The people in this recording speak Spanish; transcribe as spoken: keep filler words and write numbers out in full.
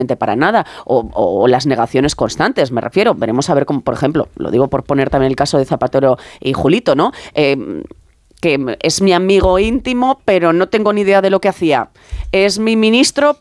para nada, o, o las negaciones constantes, me refiero. Veremos a ver cómo, por ejemplo, lo digo por poner también el caso de Zapatero y Julito, ¿no? Eh, que es mi amigo íntimo, pero no tengo ni idea de lo que hacía. Es mi ministro,